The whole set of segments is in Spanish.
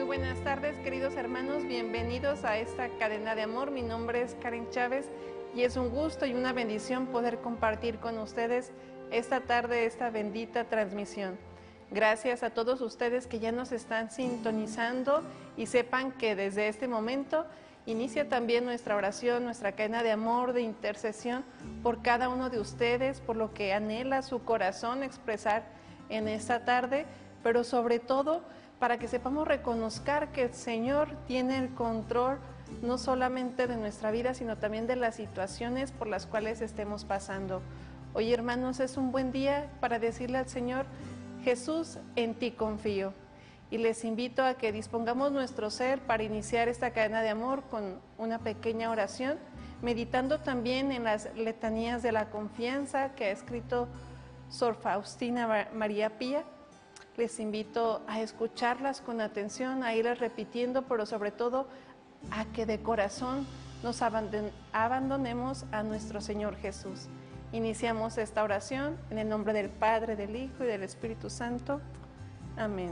buenas tardes, queridos hermanos, bienvenidos a esta cadena de amor. Mi nombre es Karen Chávez y es un gusto y una bendición poder compartir con ustedes esta tarde esta bendita transmisión. Gracias a todos ustedes que ya nos están sintonizando y sepan que desde este momento inicia también nuestra oración, nuestra cadena de amor, de intercesión por cada uno de ustedes, por lo que anhela su corazón expresar en esta tarde, pero sobre todo para que sepamos reconocer que el Señor tiene el control no solamente de nuestra vida, sino también de las situaciones por las cuales estemos pasando. Hoy, hermanos, es un buen día para decirle al Señor: Jesús, en ti confío. Y les invito a que dispongamos nuestro ser para iniciar esta cadena de amor con una pequeña oración, meditando también en las letanías de la confianza que ha escrito Sor Faustina María Pía. Les invito a escucharlas con atención, a irlas repitiendo, pero sobre todo a que de corazón nos abandonemos a nuestro Señor Jesús. Iniciamos esta oración en el nombre del Padre, del Hijo y del Espíritu Santo. Amén.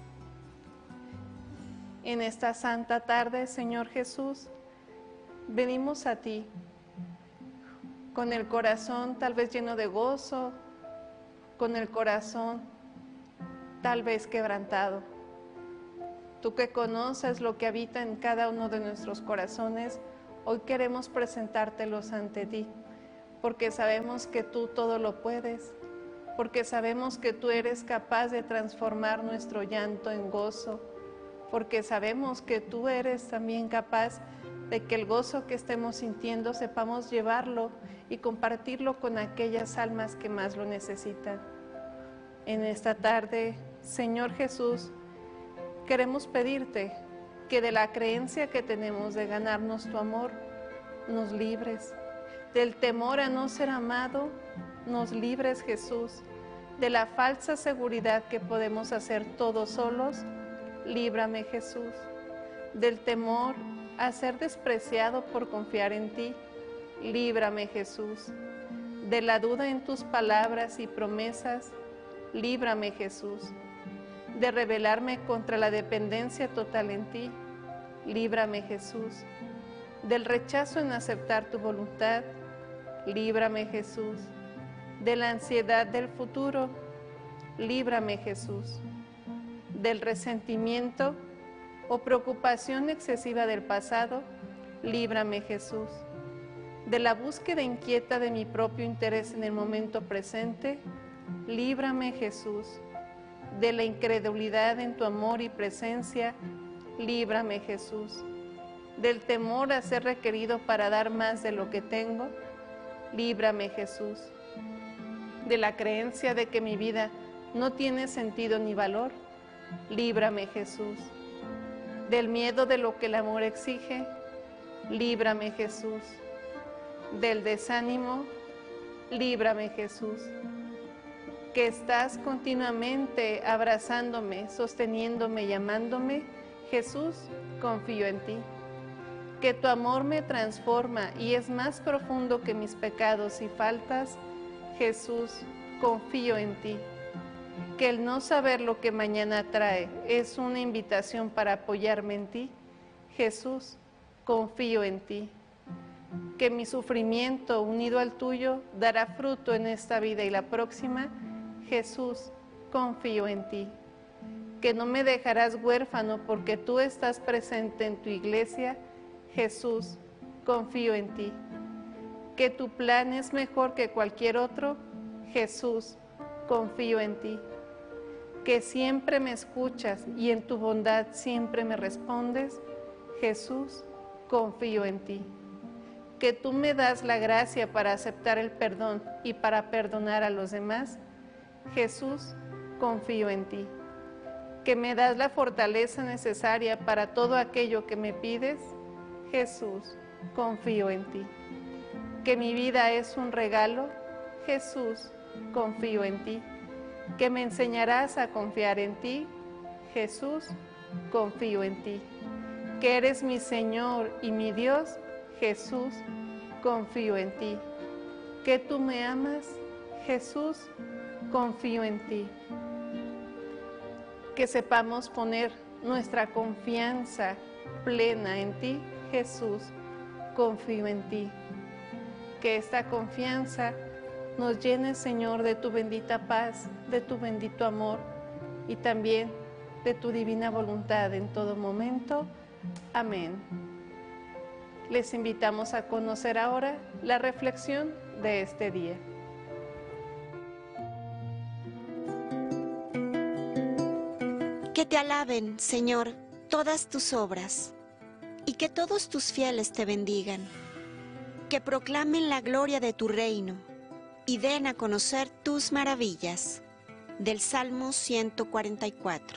En esta santa tarde, Señor Jesús, venimos a ti con el corazón tal vez lleno de gozo, con el corazón tal vez quebrantado. Tú que conoces lo que habita en cada uno de nuestros corazones, hoy queremos presentártelos ante ti, porque sabemos que tú todo lo puedes, porque sabemos que tú eres capaz de transformar nuestro llanto en gozo, porque sabemos que tú eres también capaz de que el gozo que estemos sintiendo sepamos llevarlo y compartirlo con aquellas almas que más lo necesitan. En esta tarde, Señor Jesús, queremos pedirte que de la creencia que tenemos de ganarnos tu amor, nos libres. Del temor a no ser amado, nos libres, Jesús. De la falsa seguridad que podemos hacer todos solos, líbrame, Jesús. Del temor a ser despreciado por confiar en ti, líbrame, Jesús. De la duda en tus palabras y promesas, líbrame, Jesús. De rebelarme contra la dependencia total en ti, líbrame, Jesús. Del rechazo en aceptar tu voluntad, líbrame, Jesús. De la ansiedad del futuro, líbrame, Jesús. Del resentimiento o preocupación excesiva del pasado, líbrame, Jesús. De la búsqueda inquieta de mi propio interés en el momento presente, líbrame, Jesús. De la incredulidad en tu amor y presencia, líbrame, Jesús. Del temor a ser requerido para dar más de lo que tengo, líbrame, Jesús. De la creencia de que mi vida no tiene sentido ni valor, líbrame, Jesús. Del miedo de lo que el amor exige, líbrame, Jesús. Del desánimo, líbrame, Jesús. Que estás continuamente abrazándome, sosteniéndome y amándome, Jesús, confío en ti. Que tu amor me transforma y es más profundo que mis pecados y faltas, Jesús, confío en ti. Que el no saber lo que mañana trae es una invitación para apoyarme en ti, Jesús, confío en ti. Que mi sufrimiento unido al tuyo dará fruto en esta vida y la próxima, Jesús, confío en ti. Que no me dejarás huérfano porque tú estás presente en tu iglesia, Jesús, confío en ti. Que tu plan es mejor que cualquier otro, Jesús, confío en ti. Que siempre me escuchas y en tu bondad siempre me respondes, Jesús, confío en ti. Que tú me das la gracia para aceptar el perdón y para perdonar a los demás, Jesús, confío en ti. Que me das la fortaleza necesaria para todo aquello que me pides, Jesús, confío en ti. Que mi vida es un regalo, Jesús, confío en ti. Que me enseñarás a confiar en ti, Jesús, confío en ti. Que eres mi Señor y mi Dios, Jesús, confío en ti. Que tú me amas, Jesús, confío en ti. Que sepamos poner nuestra confianza plena en ti, Jesús. Confío en ti. Que esta confianza nos llene, Señor, de tu bendita paz, de tu bendito amor y también de tu divina voluntad en todo momento. Amén. Les invitamos a conocer ahora la reflexión de este día. Que te alaben, Señor, todas tus obras, y que todos tus fieles te bendigan. Que proclamen la gloria de tu reino, y den a conocer tus maravillas. Del Salmo 144.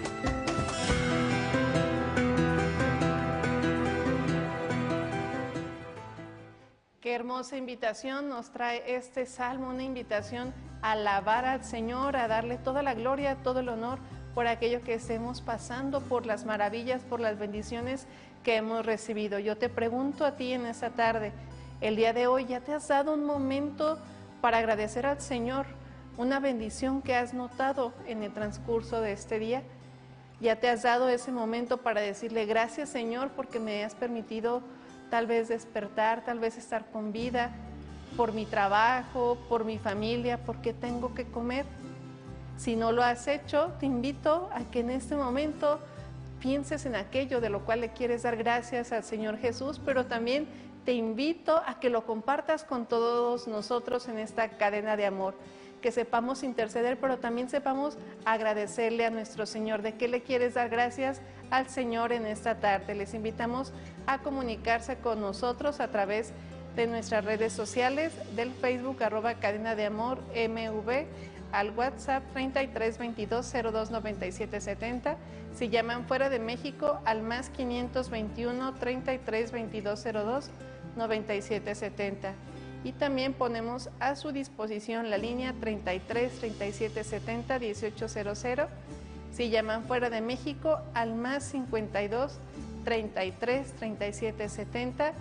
Qué hermosa invitación nos trae este salmo, una invitación a alabar al Señor, a darle toda la gloria, todo el honor por aquello que estemos pasando, por las maravillas, por las bendiciones que hemos recibido. Yo te pregunto a ti en esta tarde, el día de hoy, ¿ya te has dado un momento para agradecer al Señor una bendición que has notado en el transcurso de este día? ¿Ya te has dado ese momento para decirle gracias, Señor, porque me has permitido tal vez despertar, tal vez estar con vida, por mi trabajo, por mi familia, porque tengo que comer? Si no lo has hecho, te invito a que en este momento pienses en aquello de lo cual le quieres dar gracias al Señor Jesús, pero también te invito a que lo compartas con todos nosotros en esta cadena de amor, que sepamos interceder, pero también sepamos agradecerle a nuestro Señor. ¿De qué le quieres dar gracias al Señor en esta tarde? Les invitamos a comunicarse con nosotros a través de nuestras redes sociales, del Facebook @Cadena de Amor MV, al WhatsApp 33 22 02 97 70. Si llaman fuera de México, al más 521 33 22 02 97 70. Y también ponemos a su disposición la línea 33 37 70 1800. Si llaman fuera de México, al más 52 33 37 70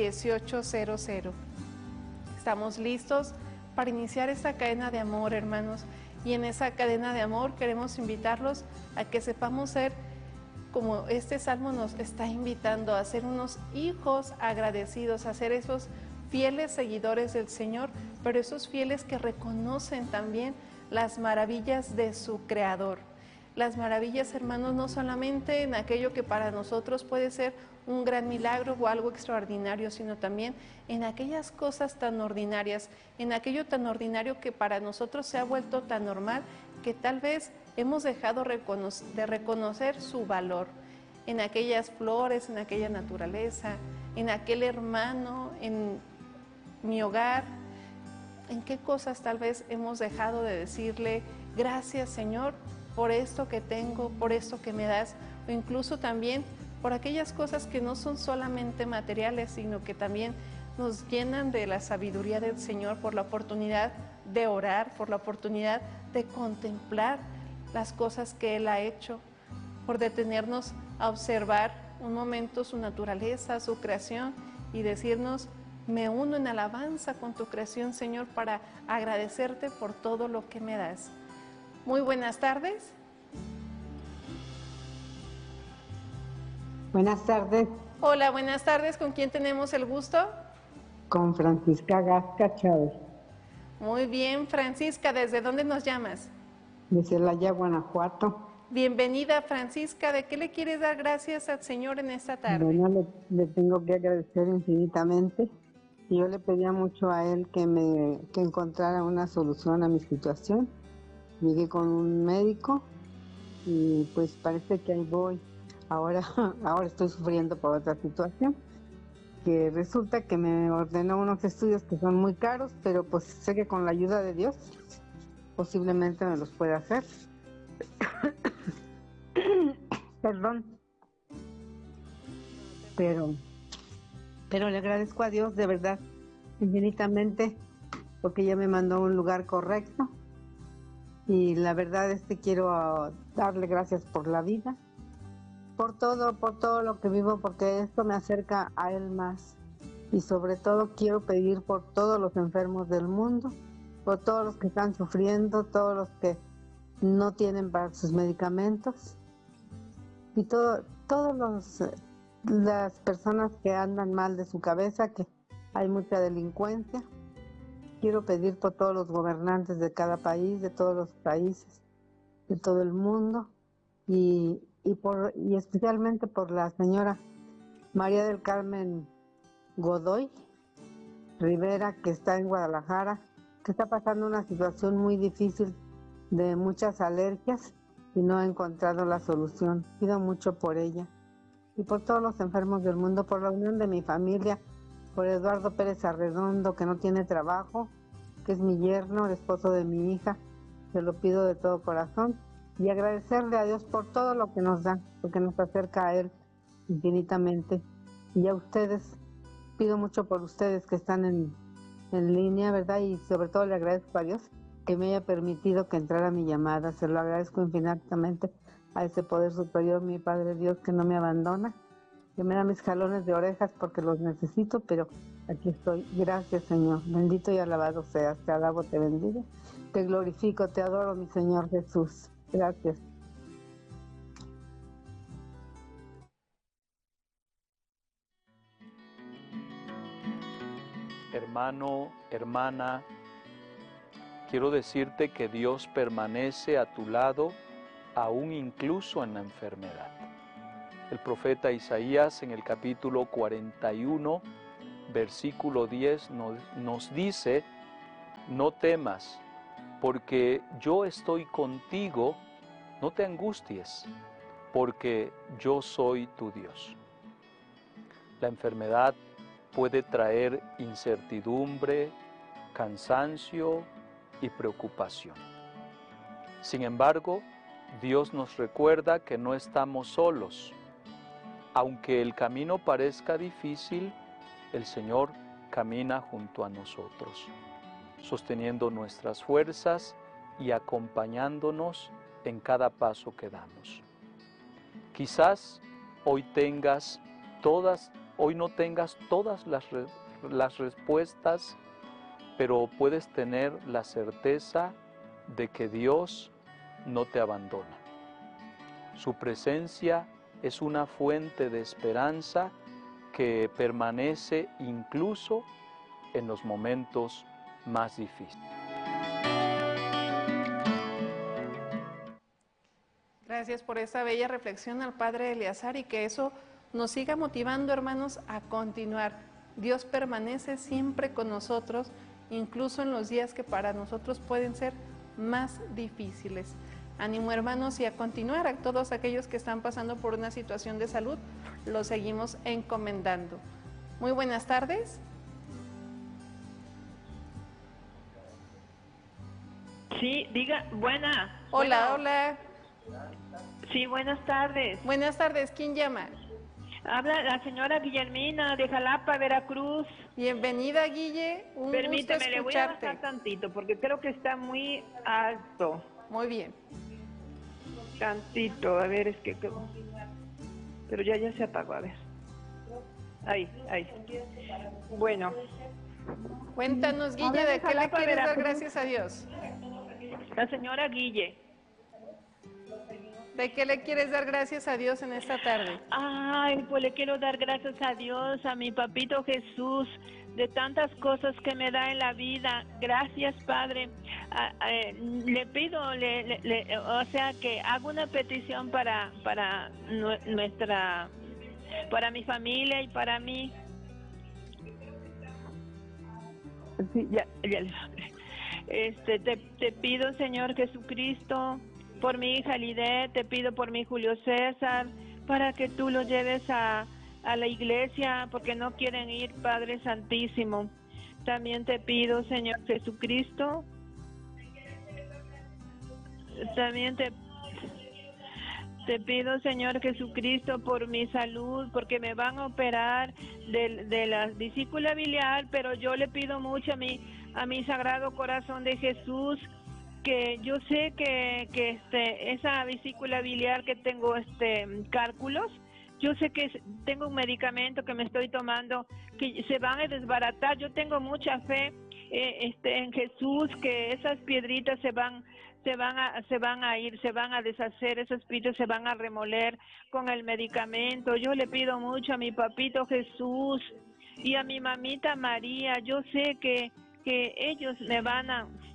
1800. Estamos listos para iniciar esta cadena de amor, hermanos. Y en esa cadena de amor queremos invitarlos a que sepamos ser, como este salmo nos está invitando, a ser unos hijos agradecidos, a ser esos fieles seguidores del Señor, pero esos fieles que reconocen también las maravillas de su Creador. Las maravillas, hermanos, no solamente en aquello que para nosotros puede ser un gran milagro o algo extraordinario, sino también en aquellas cosas tan ordinarias, en aquello tan ordinario que para nosotros se ha vuelto tan normal que tal vez hemos dejado de reconocer su valor, en aquellas flores, en aquella naturaleza, en aquel hermano, en mi hogar. ¿En qué cosas tal vez hemos dejado de decirle gracias, Señor, por esto que tengo, por esto que me das, o incluso también por aquellas cosas que no son solamente materiales, sino que también nos llenan de la sabiduría del Señor, por la oportunidad de orar, por la oportunidad de contemplar las cosas que Él ha hecho, por detenernos a observar un momento su naturaleza, su creación, y decirnos: me uno en alabanza con tu creación, Señor, para agradecerte por todo lo que me das. Muy buenas tardes. Buenas tardes. Hola, buenas tardes. ¿Con quién tenemos el gusto? Con Francisca Gasca Chávez. Muy bien, Francisca. ¿Desde dónde nos llamas? De Celaya, Guanajuato. Bienvenida, Francisca. ¿De qué le quieres dar gracias al Señor en esta tarde? Bueno, le tengo que agradecer infinitamente. Y yo le pedía mucho a él que encontrara una solución a mi situación. Llegué con un médico y pues parece que ahí voy. Ahora estoy sufriendo por otra situación, que resulta que me ordenó unos estudios que son muy caros, pero pues sé que con la ayuda de Dios posiblemente me los pueda hacer. Perdón. Pero le agradezco a Dios de verdad infinitamente, porque ya me mandó a un lugar correcto. Y la verdad es que quiero darle gracias por la vida, por todo lo que vivo, porque esto me acerca a Él más. Y sobre todo quiero pedir por todos los enfermos del mundo, por todos los que están sufriendo, todos los que no tienen para sus medicamentos. y las personas que andan mal de su cabeza, que hay mucha delincuencia. Quiero pedir por todos los gobernantes de cada país, de todos los países, de todo el mundo, y especialmente por la señora María del Carmen Godoy Rivera, que está en Guadalajara, que está pasando una situación muy difícil de muchas alergias y no ha encontrado la solución. Pido mucho por ella y por todos los enfermos del mundo, por la unión de mi familia, por Eduardo Pérez Arredondo, que no tiene trabajo, que es mi yerno, el esposo de mi hija. Se lo pido de todo corazón y agradecerle a Dios por todo lo que nos da, porque nos acerca a Él infinitamente. Y a ustedes, pido mucho por ustedes que están en línea, ¿verdad? Y sobre todo le agradezco a Dios que me haya permitido que entrara mi llamada. Se lo agradezco infinitamente a ese poder superior, mi Padre Dios, que no me abandona, que me da mis jalones de orejas porque los necesito, pero aquí estoy. Gracias, Señor. Bendito y alabado seas. Te alabo, te bendigo, te glorifico, te adoro, mi Señor Jesús. Gracias. Hermano, hermana, quiero decirte que Dios permanece a tu lado aún incluso en la enfermedad. El profeta Isaías en el capítulo 41, versículo 10 nos dice: no temas, porque yo estoy contigo, no te angusties, porque yo soy tu Dios. La enfermedad puede traer incertidumbre, cansancio y preocupación. Sin embargo, Dios nos recuerda que no estamos solos. Aunque el camino parezca difícil, el Señor camina junto a nosotros, sosteniendo nuestras fuerzas y acompañándonos en cada paso que damos. Quizás hoy no tengas todas las respuestas, pero puedes tener la certeza de que Dios no te abandona. Su presencia es una fuente de esperanza que permanece incluso en los momentos más difíciles. Gracias por esa bella reflexión al Padre Eleazar, y que eso nos siga motivando, hermanos, a continuar. Dios permanece siempre con nosotros, incluso en los días que para nosotros pueden ser más difíciles. Ánimo, hermanos, y a continuar. A todos aquellos que están pasando por una situación de salud, los seguimos encomendando. Muy buenas tardes. Sí, diga, buena. Hola, hola. Sí, buenas tardes. Buenas tardes, ¿quién llama? Habla la señora Guillermina de Jalapa, Veracruz. Bienvenida, Guille. Un Permíteme, gusto le voy a escucharte. bajar tantito porque creo que está muy alto. Muy bien. Tantito, a ver, es que... Pero ya se apagó, a ver. Ahí. Bueno. Cuéntanos, Guille, ¿de qué le quieres dar gracias a Dios? La señora Guille. ¿De qué le quieres dar gracias a Dios en esta tarde? Ay, pues le quiero dar gracias a Dios, a mi papito Jesús, de tantas cosas que me da en la vida. Gracias, Padre. Le pido, o sea, que hago una petición para mi familia y para mí. Sí, ya. Te pido, Señor Jesucristo, por mi hija Lidet, te pido por mi Julio César, para que tú lo lleves a la iglesia, porque no quieren ir, Padre Santísimo. También te pido, Señor Jesucristo, también te pido, Señor Jesucristo, por mi salud, porque me van a operar de la vesícula biliar, pero yo le pido mucho a mi Sagrado Corazón de Jesús, que yo sé que esa vesícula biliar que tengo cálculos, yo sé que tengo un medicamento que me estoy tomando que se van a desbaratar. Yo tengo mucha fe en Jesús, que esas piedritas se se van a ir, se van a deshacer, esos espíritus se van a remoler con el medicamento. Yo le pido mucho a mi papito Jesús y a mi mamita María. Yo sé que ellos me van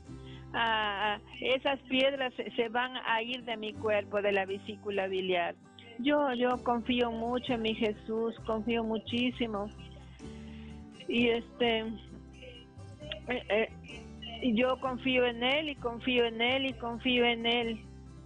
esas piedras se van a ir de mi cuerpo, de la vesícula biliar. Yo confío mucho en mi Jesús, confío muchísimo. Y yo confío en Él y confío en Él y confío en Él.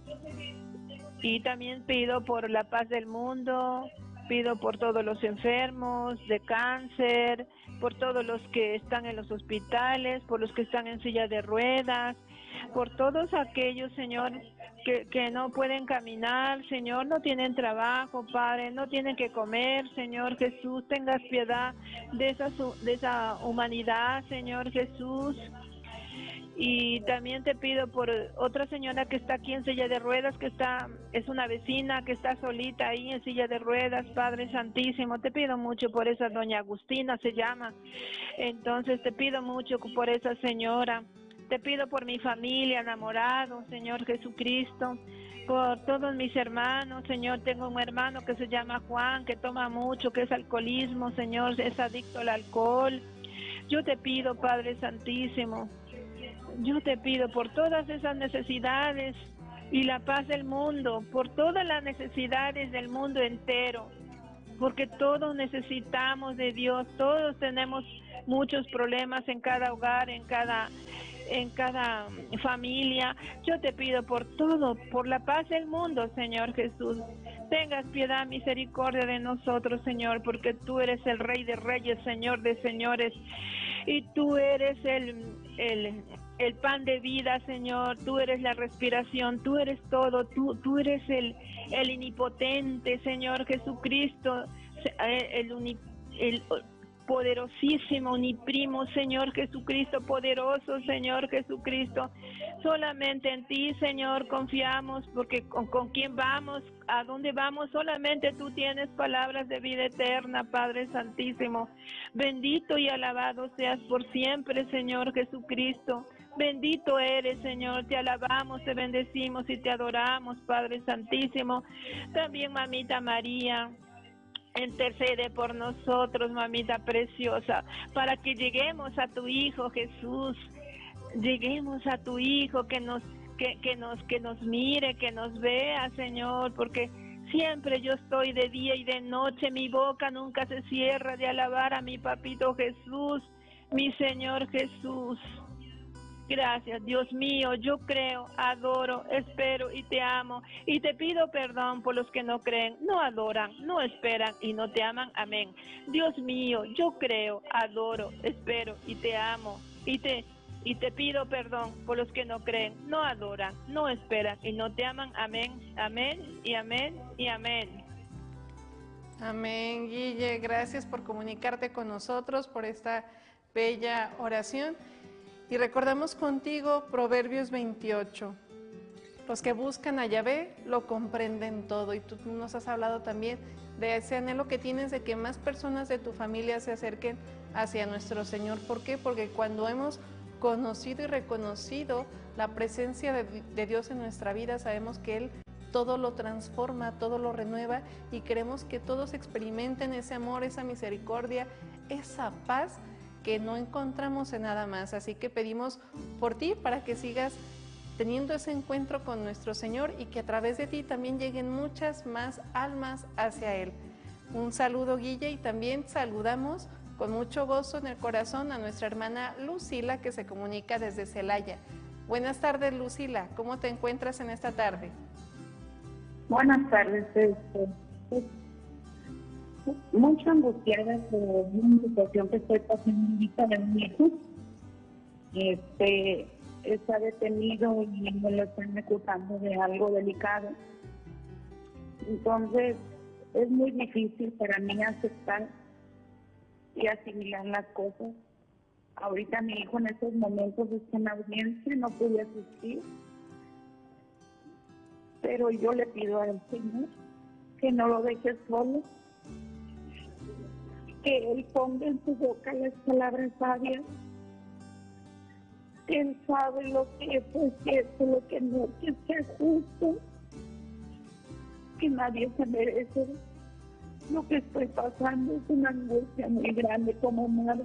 Y también pido por la paz del mundo, pido por todos los enfermos de cáncer, por todos los que están en los hospitales, por los que están en silla de ruedas, por todos aquellos, Señor, que no pueden caminar, Señor, no tienen trabajo, Padre, no tienen que comer, Señor Jesús, tengas piedad de esa humanidad, Señor Jesús. Y también te pido por otra señora que está aquí en silla de ruedas, es una vecina que está solita ahí en silla de ruedas, Padre Santísimo, te pido mucho por esa doña Agustina, se llama. Entonces te pido mucho por esa señora, te pido por mi familia, enamorado, Señor Jesucristo, por todos mis hermanos, Señor. Tengo un hermano que se llama Juan, que toma mucho, que es alcoholismo, Señor, es adicto al alcohol. Yo te pido, Padre Santísimo, yo te pido por todas esas necesidades y la paz del mundo, por todas las necesidades del mundo entero, porque todos necesitamos de Dios, todos tenemos muchos problemas en cada hogar, en cada familia. Yo te pido por todo, por la paz del mundo, Señor Jesús. Tengas piedad, misericordia de nosotros, Señor, porque tú eres el Rey de Reyes, Señor de Señores, y tú eres el pan de vida, Señor. Tú eres la respiración, tú eres todo, tú eres el omnipotente, Señor Jesucristo, el poderosísimo, uniprimo, Señor Jesucristo, poderoso, Señor Jesucristo. Solamente en ti, Señor, confiamos, porque con quién vamos, a dónde vamos, solamente tú tienes palabras de vida eterna, Padre Santísimo. Bendito y alabado seas por siempre, Señor Jesucristo. Bendito eres, Señor, te alabamos, te bendecimos y te adoramos, Padre Santísimo. También, mamita María, intercede por nosotros, mamita preciosa, para que lleguemos a tu Hijo Jesús, lleguemos a tu Hijo, que nos mire, que nos vea, Señor, porque siempre yo estoy de día y de noche, mi boca nunca se cierra de alabar a mi papito Jesús, mi Señor Jesús. Gracias, Dios mío, yo creo, adoro, espero y te amo. Y te pido perdón por los que no creen, no adoran, no esperan y no te aman. Amén. Dios mío, yo creo, adoro, espero y te amo. Y te pido perdón por los que no creen, no adoran, no esperan y no te aman. Amén, amén y amén y amén. Amén, Guille. Gracias por comunicarte con nosotros, por esta bella oración. Y recordamos contigo Proverbios 28. Los que buscan a Yahvé lo comprenden todo. Y tú nos has hablado también de ese anhelo que tienes de que más personas de tu familia se acerquen hacia nuestro Señor. ¿Por qué? Porque cuando hemos conocido y reconocido la presencia de Dios en nuestra vida, sabemos que Él todo lo transforma, todo lo renueva, y queremos que todos experimenten ese amor, esa misericordia, esa paz que no encontramos en nada más. Así que pedimos por ti para que sigas teniendo ese encuentro con nuestro Señor y que a través de ti también lleguen muchas más almas hacia Él. Un saludo, Guille, y también saludamos con mucho gozo en el corazón a nuestra hermana Lucila, que se comunica desde Celaya. Buenas tardes, Lucila, ¿cómo te encuentras en esta tarde? Buenas tardes, mucho angustiada por una situación que estoy pasando ahorita de mi hijo. Está detenido y me lo están acusando de algo delicado. Entonces, es muy difícil para mí aceptar y asimilar las cosas. Ahorita mi hijo en estos momentos está en audiencia, no pude asistir. Pero yo le pido al Señor que no lo deje solo, que Él ponga en su boca las palabras sabias que Él sabe lo que es cierto, lo que no, que sea justo, que nadie se merece. Lo que estoy pasando es una angustia muy grande como madre.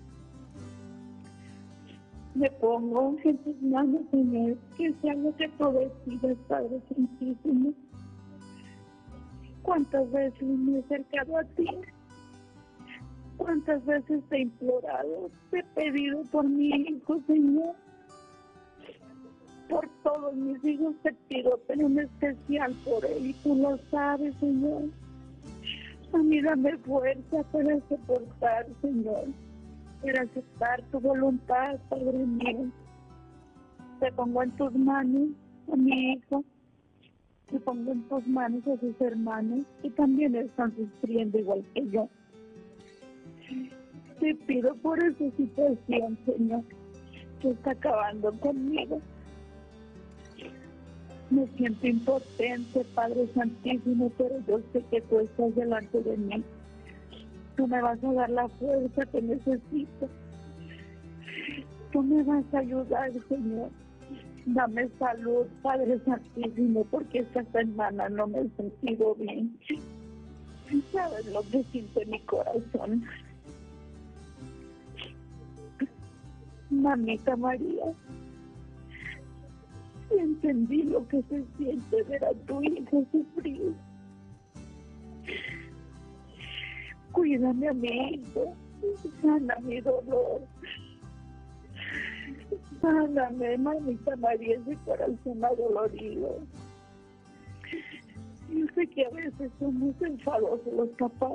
Me pongo en tus manos, Señor, que sea lo que tú decidas, Padre Santísimo. ¿Cuántas veces me he acercado a ti? ¿Cuántas veces te he implorado, te he pedido por mi hijo, Señor? Por todos mis hijos te pido, pero en especial por él, y tú lo sabes, Señor. A mí dame fuerza para soportar, Señor, para aceptar tu voluntad, Padre mío. Te pongo en tus manos a mi hijo, te pongo en tus manos a sus hermanos, que también están sufriendo igual que yo. Te pido por esa situación, Señor, que está acabando conmigo. Me siento impotente, Padre Santísimo, pero yo sé que tú estás delante de mí. Tú me vas a dar la fuerza que necesito. Tú me vas a ayudar, Señor. Dame salud, Padre Santísimo, porque esta semana no me he sentido bien. ¿Sabes lo que siente mi corazón? Mamita María, entendí lo que se siente ver a tu hijo sufrir. Cuídame a mi hijo, sana mi dolor. Sáname, mamita María, ese corazón adolorido. Yo sé que a veces somos enfadosos los papás,